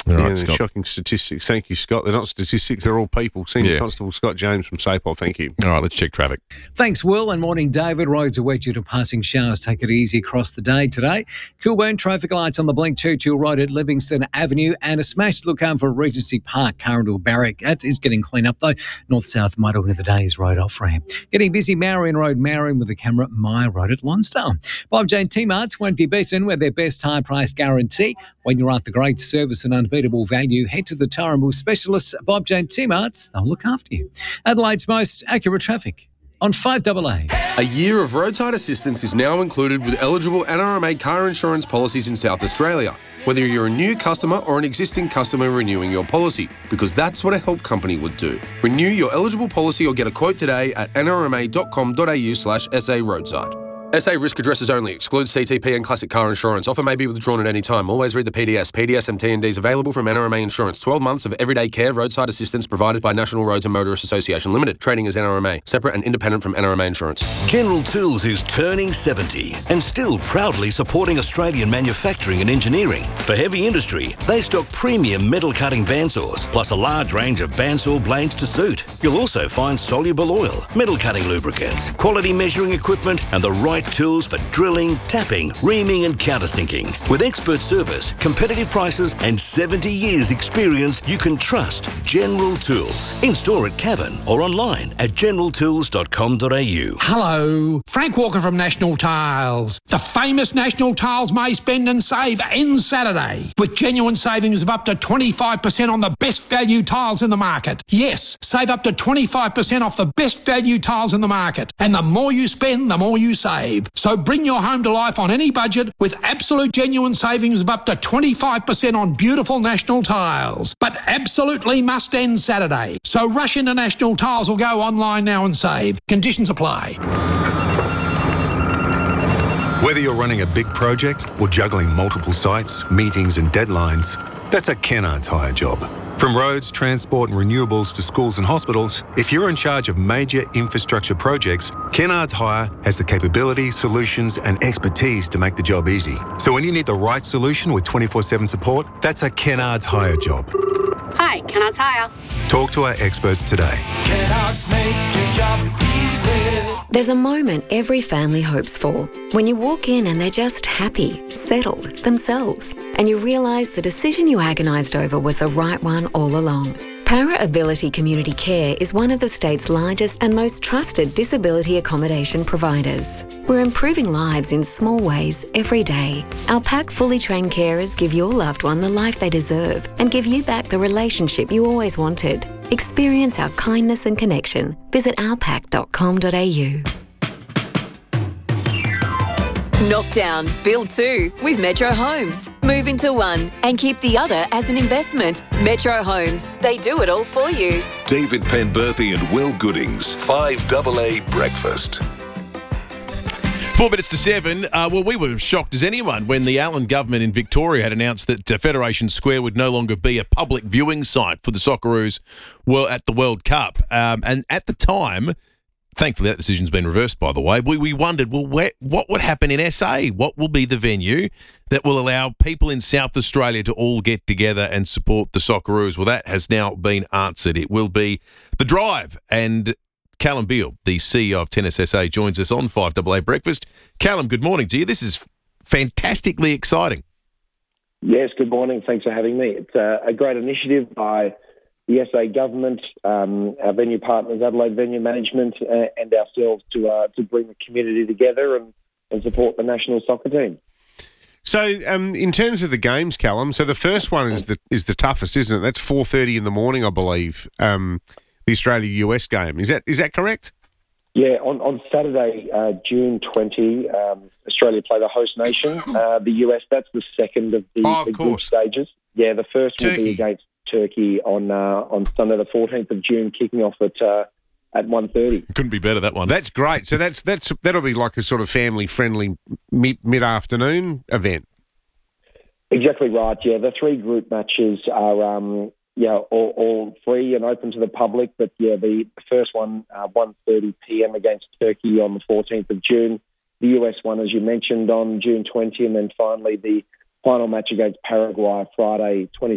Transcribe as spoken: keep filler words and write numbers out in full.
All Yeah, right, they're Scott. shocking statistics. Thank you, Scott. They're not statistics, they're all people. Senior Yeah. Constable Scott James from SAPOL, thank you. All right, let's check traffic. Thanks, Will, and morning, David. Roads are wet due to passing showers. Take it easy across the day today. Kilburn traffic lights on the Blink Churchill Road at Livingston Avenue, and a smashed look home for Regency Park, Carrendale Barrack. That is getting cleaned up, though. North-south motor into the day's road off ramp. Getting busy, Marion Road, Marion with the camera, Maya Road at Lonsdale. Bob Jane T-Marts won't be beaten with their best high price guarantee. When you're after great service and unbeatable value, head to the Turramble specialists, Bob Jane T-Marts. They'll look after you. Adelaide's most accurate traffic on five A A. A year of roadside assistance is now included with eligible N R M A car insurance policies in South Australia, whether you're a new customer or an existing customer renewing your policy, because that's what a help company would do. Renew your eligible policy or get a quote today at n r m a dot com dot a u slash s a roadside. S A risk addresses only. Excludes C T P and classic car insurance. Offer may be withdrawn at any time. Always read the P D S. P D S and T and Ds available from N R M A Insurance. twelve months of everyday care roadside assistance provided by National Roads and Motorists Association Limited. Trading as N R M A. Separate and independent from N R M A Insurance. General Tools is turning seventy and still proudly supporting Australian manufacturing and engineering. For heavy industry, they stock premium metal cutting bandsaws, plus a large range of bandsaw blades to suit. You'll also find soluble oil, metal cutting lubricants, quality measuring equipment, and the right tools for drilling, tapping, reaming and countersinking. With expert service, competitive prices and seventy years experience, you can trust General Tools. In store at Cavan or online at general tools dot com dot a u. Hello, Frank Walker from National Tiles. The famous National Tiles May Spend and Save ends Saturday with genuine savings of up to twenty-five percent on the best value tiles in the market. Yes, save up to twenty-five percent off the best value tiles in the market. And the more you spend, the more you save. So bring your home to life on any budget with absolute genuine savings of up to twenty-five percent on beautiful National Tiles. But absolutely must end Saturday. So rush into National Tiles or go online now and save. Conditions apply. Whether you're running a big project or juggling multiple sites, meetings and deadlines, that's a Kennards Hire job. From roads, transport and renewables to schools and hospitals, if you're in charge of major infrastructure projects, Kennards Hire has the capability, solutions and expertise to make the job easy. So when you need the right solution with twenty-four seven support, that's a Kennards Hire job. Hi, Kennards Hire. Talk to our experts today. Kennards make your job easy. There's a moment every family hopes for. When you walk in and they're just happy, settled, themselves, and you realise the decision you agonised over was the right one all along. Para Ability Community Care is one of the state's largest and most trusted disability accommodation providers. We're improving lives in small ways every day. Our P A C fully trained carers give your loved one the life they deserve and give you back the relationship you always wanted. Experience our kindness and connection. Visit our pac dot com dot a u. Knock down, build two with Metro Homes. Move into one and keep the other as an investment. Metro Homes, they do it all for you. David Penberthy and Will Goodings, five A A Breakfast. Four minutes to seven. Uh, well, we were as shocked as anyone when the Allen government in Victoria had announced that uh, Federation Square would no longer be a public viewing site for the Socceroos well, at the World Cup. Um, and at the time, thankfully that decision's been reversed, by the way, we, we wondered, well, where, what would happen in S A? What will be the venue that will allow people in South Australia to all get together and support the Socceroos? Well, that has now been answered. It will be the Drive, and Callum Beale, the C E O of Tennis S A, joins us on five A A Breakfast. Callum, good morning to you. This is fantastically exciting. Yes, good morning. Thanks for having me. It's a, a great initiative by the S A government, um, our venue partners, Adelaide Venue Management, uh, and ourselves to uh, to bring the community together and, and support the national soccer team. So, um, in terms of the games, Callum, so the first one is the is the toughest, isn't it? That's four thirty in the morning, I believe. Um, the Australia U S game. Is that is that correct? Yeah, on, on Saturday, uh, June twentieth, um, Australia play the host nation, uh, the U S. That's the second of the, oh, of the group stages. Yeah, the first Turkey. will be against Turkey on uh, on Sunday the fourteenth of June, kicking off at uh, at one thirty. Couldn't be better, that one. That's great. So that's that's that'll be like a sort of family friendly mid mid afternoon event. Exactly right. Yeah, the three group matches are um, yeah all, all free and open to the public. But yeah, the first one uh, one thirty p.m. against Turkey on the fourteenth of June. The U S one, as you mentioned, on June twentieth, and then finally the final match against Paraguay Friday,